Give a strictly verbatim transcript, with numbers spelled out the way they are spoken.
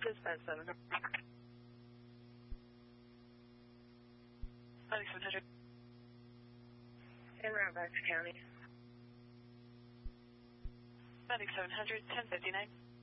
Dispatch seven. ninety-seven hundred. En route back to county. ninety-seven hundred, ten fifty-nine.